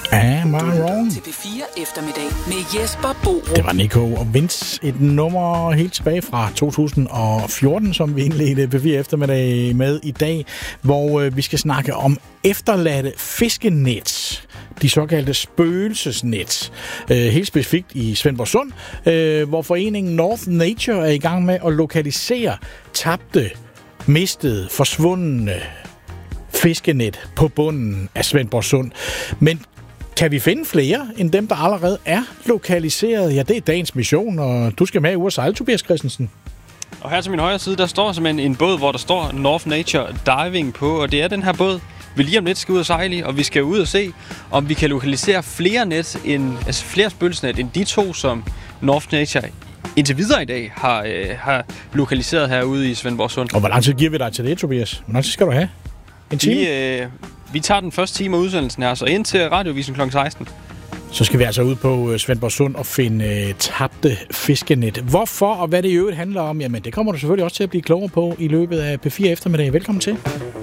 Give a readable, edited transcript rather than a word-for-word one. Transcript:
Am I wrong? Til P4 eftermiddag med Jesper Borup. Det var Nico og Vince, et nummer helt tilbage fra 2014, som vi indledte P4 eftermiddag med i dag, hvor vi skal snakke om efterladte fiskenet. De såkaldte spøgelsesnet. Helt specifikt i Svendborgsund, hvor foreningen North Nature er i gang med at lokalisere tabte, mistede, forsvundne fiskenet på bunden af Svendborgsund. Men kan vi finde flere end dem, der allerede er lokaliseret? Ja, det er dagens mission, og du skal med ud og sejle, Tobias Christensen. Og her til min højre side, der står simpelthen en båd, hvor der står North Nature Diving på, og det er den her båd, vi lige om lidt skal ud og sejle i, og vi skal ud og se, om vi kan lokalisere flere net, flere spøgelsesnet end de to, som North Nature indtil videre i dag har lokaliseret herude i Svendborgsund. Og hvor lang tid giver vi dig til det, Tobias? Hvor lang tid skal du have? En time? Vi tager den første time af udsendelsen her, så ind til radiovisen kl. 16. Så skal vi altså ud på Svendborgsund og finde tabte fiskenet. Hvorfor og hvad det i øvrigt handler om, jamen det kommer du selvfølgelig også til at blive klogere på i løbet af P4 eftermiddag. Velkommen til.